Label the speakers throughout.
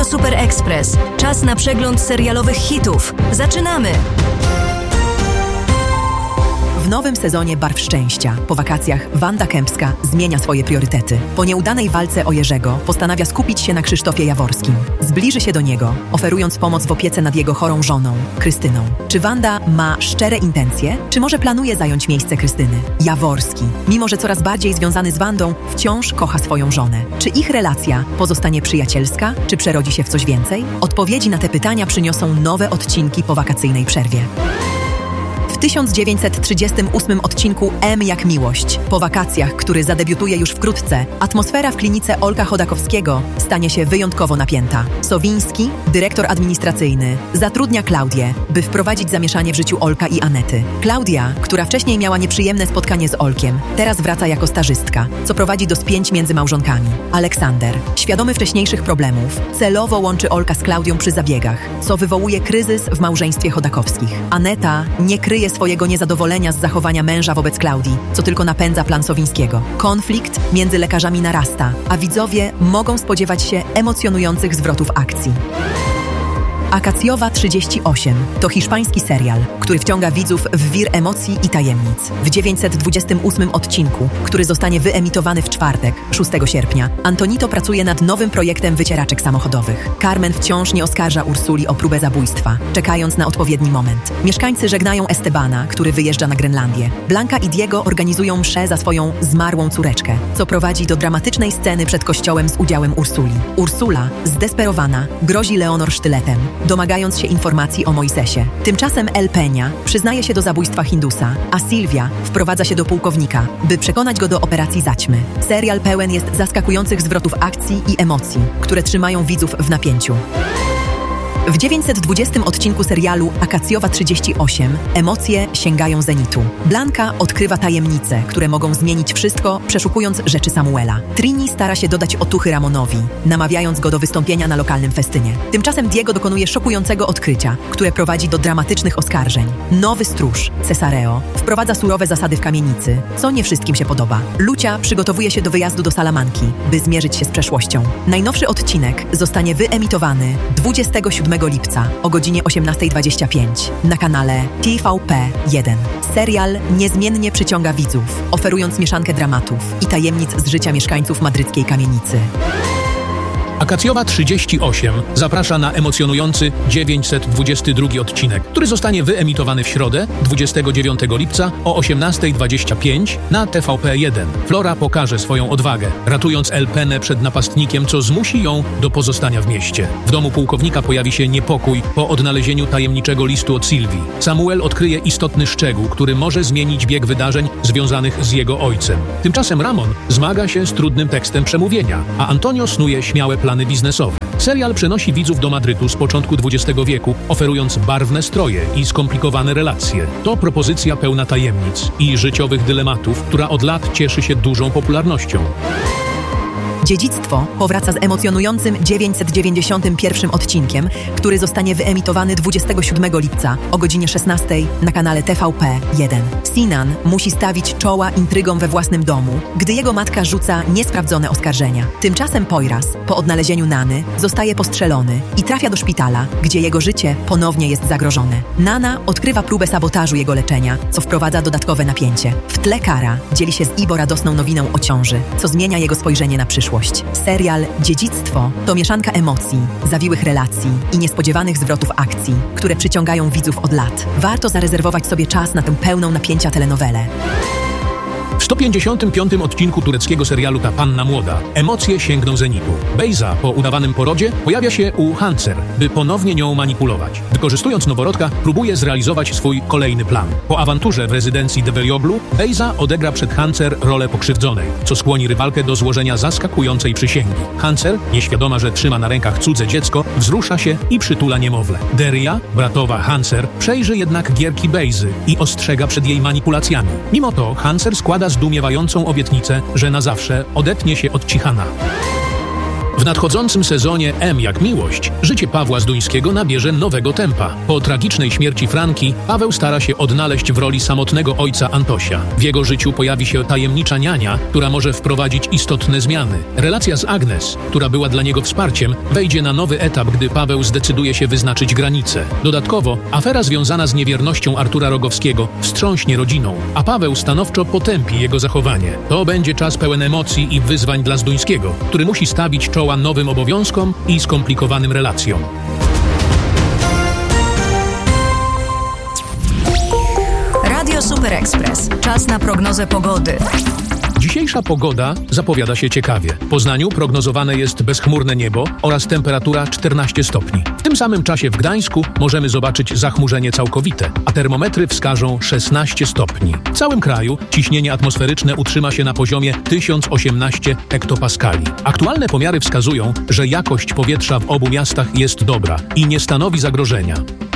Speaker 1: Super Express. Czas na przegląd serialowych hitów. Zaczynamy!
Speaker 2: W nowym sezonie Barw Szczęścia po wakacjach Wanda Kępska zmienia swoje priorytety. Po nieudanej walce o Jerzego postanawia skupić się na Krzysztofie Jaworskim. Zbliży się do niego, oferując pomoc w opiece nad jego chorą żoną, Krystyną. Czy Wanda ma szczere intencje, czy może planuje zająć miejsce Krystyny? Jaworski, mimo że coraz bardziej związany z Wandą, wciąż kocha swoją żonę. Czy ich relacja pozostanie przyjacielska, czy przerodzi się w coś więcej? Odpowiedzi na te pytania przyniosą nowe odcinki po wakacyjnej przerwie. W 1938 odcinku M jak miłość. Po wakacjach, który zadebiutuje już wkrótce, atmosfera w klinice Olka Chodakowskiego stanie się wyjątkowo napięta. Sowiński, dyrektor administracyjny, zatrudnia Klaudię, by wprowadzić zamieszanie w życiu Olka i Anety. Klaudia, która wcześniej miała nieprzyjemne spotkanie z Olkiem, teraz wraca jako stażystka, co prowadzi do spięć między małżonkami. Aleksander, świadomy wcześniejszych problemów, celowo łączy Olka z Klaudią przy zabiegach, co wywołuje kryzys w małżeństwie Chodakowskich. Aneta nie kryje swojego niezadowolenia z zachowania męża wobec Klaudii, co tylko napędza plan Sowińskiego. Konflikt między lekarzami narasta, a widzowie mogą spodziewać się emocjonujących zwrotów akcji. Akacjowa 38 to hiszpański serial, który wciąga widzów w wir emocji i tajemnic. W 928 odcinku, który zostanie wyemitowany w czwartek, 6 sierpnia, Antonito pracuje nad nowym projektem wycieraczek samochodowych. Carmen wciąż nie oskarża Ursuli o próbę zabójstwa, czekając na odpowiedni moment. Mieszkańcy żegnają Estebana, który wyjeżdża na Grenlandię. Blanka i Diego organizują mszę za swoją zmarłą córeczkę, co prowadzi do dramatycznej sceny przed kościołem z udziałem Ursuli. Ursula, zdesperowana, grozi Leonor sztyletem, domagając się informacji o Moisesie. Tymczasem El Peña przyznaje się do zabójstwa Hindusa, a Sylwia wprowadza się do pułkownika, by przekonać go do operacji zaćmy. Serial pełen jest zaskakujących zwrotów akcji i emocji, które trzymają widzów w napięciu. W 920 odcinku serialu Akacjowa 38 emocje sięgają zenitu. Blanka odkrywa tajemnice, które mogą zmienić wszystko, przeszukując rzeczy Samuela. Trini stara się dodać otuchy Ramonowi, namawiając go do wystąpienia na lokalnym festynie. Tymczasem Diego dokonuje szokującego odkrycia, które prowadzi do dramatycznych oskarżeń. Nowy stróż, Cesareo, wprowadza surowe zasady w kamienicy, co nie wszystkim się podoba. Lucia przygotowuje się do wyjazdu do Salamanki, by zmierzyć się z przeszłością. Najnowszy odcinek zostanie wyemitowany 27 lipca o godzinie 18:25 na kanale TVP1. Serial niezmiennie przyciąga widzów, oferując mieszankę dramatów i tajemnic z życia mieszkańców madryckiej kamienicy.
Speaker 3: Akacjowa 38 zaprasza na emocjonujący 922 odcinek, który zostanie wyemitowany w środę 29 lipca o 18:25 na TVP1. Flora pokaże swoją odwagę, ratując El Penę przed napastnikiem, co zmusi ją do pozostania w mieście. W domu pułkownika pojawi się niepokój po odnalezieniu tajemniczego listu od Sylwii. Samuel odkryje istotny szczegół, który może zmienić bieg wydarzeń związanych z jego ojcem. Tymczasem Ramon zmaga się z trudnym tekstem przemówienia, a Antonio snuje śmiałe plany biznesowe. Serial przenosi widzów do Madrytu z początku XX wieku, oferując barwne stroje i skomplikowane relacje. To propozycja pełna tajemnic i życiowych dylematów, która od lat cieszy się dużą popularnością.
Speaker 2: Dziedzictwo powraca z emocjonującym 991 odcinkiem, który zostanie wyemitowany 27 lipca o godzinie 16 na kanale TVP1. Sinan musi stawić czoła intrygom we własnym domu, gdy jego matka rzuca niesprawdzone oskarżenia. Tymczasem Poyraz, po odnalezieniu Nany, zostaje postrzelony i trafia do szpitala, gdzie jego życie ponownie jest zagrożone. Nana odkrywa próbę sabotażu jego leczenia, co wprowadza dodatkowe napięcie. W tle Kara dzieli się z Ibo radosną nowiną o ciąży, co zmienia jego spojrzenie na przyszłość. Serial Dziedzictwo to mieszanka emocji, zawiłych relacji i niespodziewanych zwrotów akcji, które przyciągają widzów od lat. Warto zarezerwować sobie czas na tę pełną napięcia telenowelę.
Speaker 3: W 155 odcinku tureckiego serialu Ta Panna Młoda emocje sięgną zenitu. Bejza po udawanym porodzie pojawia się u Hancer, by ponownie nią manipulować. Wykorzystując noworodka, próbuje zrealizować swój kolejny plan. Po awanturze w rezydencji Develioglu Bejza odegra przed Hancer rolę pokrzywdzonej, co skłoni rywalkę do złożenia zaskakującej przysięgi. Hancer, nieświadoma, że trzyma na rękach cudze dziecko, wzrusza się i przytula niemowlę. Deria, bratowa Hancer, przejrzy jednak gierki Bejzy i ostrzega przed jej manipulacjami. Mimo to Hancer składa zdumiewającą obietnicę, że na zawsze odetnie się od Cichana. W nadchodzącym sezonie M jak miłość, życie Pawła Zduńskiego nabierze nowego tempa. Po tragicznej śmierci Franki, Paweł stara się odnaleźć w roli samotnego ojca Antosia. W jego życiu pojawi się tajemnicza niania, która może wprowadzić istotne zmiany. Relacja z Agnes, która była dla niego wsparciem, wejdzie na nowy etap, gdy Paweł zdecyduje się wyznaczyć granice. Dodatkowo, afera związana z niewiernością Artura Rogowskiego wstrząśnie rodziną, a Paweł stanowczo potępi jego zachowanie. To będzie czas pełen emocji i wyzwań dla Zduńskiego, który musi stawić czoła nowym obowiązkom i skomplikowanym relacjom.
Speaker 1: Radio Super Express. Czas na prognozę pogody.
Speaker 3: Dzisiejsza pogoda zapowiada się ciekawie. W Poznaniu prognozowane jest bezchmurne niebo oraz temperatura 14 stopni. W tym samym czasie w Gdańsku możemy zobaczyć zachmurzenie całkowite, a termometry wskażą 16 stopni. W całym kraju ciśnienie atmosferyczne utrzyma się na poziomie 1018 hektopaskali. Aktualne pomiary wskazują, że jakość powietrza w obu miastach jest dobra i nie stanowi zagrożenia.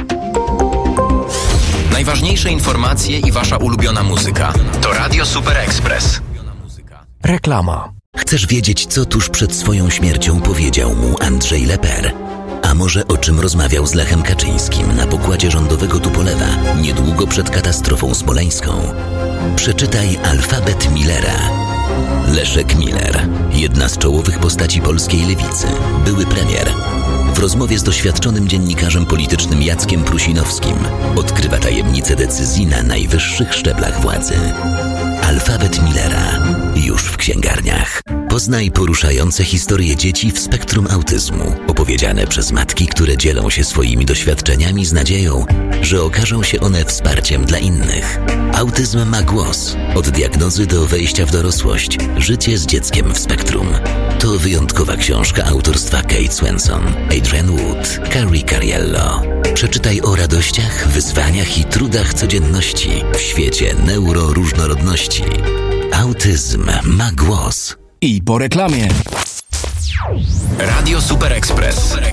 Speaker 4: Najważniejsze informacje i wasza ulubiona muzyka to Radio Super Express.
Speaker 5: Reklama.
Speaker 6: Chcesz wiedzieć, co tuż przed swoją śmiercią powiedział mu Andrzej Leper? A może o czym rozmawiał z Lechem Kaczyńskim na pokładzie rządowego Tupolewa niedługo przed katastrofą smoleńską? Przeczytaj Alfabet Millera. Leszek Miller, jedna z czołowych postaci polskiej lewicy, były premier. W rozmowie z doświadczonym dziennikarzem politycznym Jackiem Prusinowskim odkrywa tajemnice decyzji na najwyższych szczeblach władzy. Alfabet Millera. Już w księgarniach. Poznaj poruszające historie dzieci w spektrum autyzmu, opowiedziane przez matki, które dzielą się swoimi doświadczeniami z nadzieją, że okażą się one wsparciem dla innych. Autyzm ma głos. Od diagnozy do wejścia w dorosłość. Życie z dzieckiem w spektrum. To wyjątkowa książka autorstwa Kate Swenson, Adrian Wood, Carrie Cariello. Przeczytaj o radościach, wyzwaniach i trudach codzienności w świecie neuroróżnorodności. Autyzm ma głos.
Speaker 5: I po reklamie.
Speaker 4: Radio Super Express.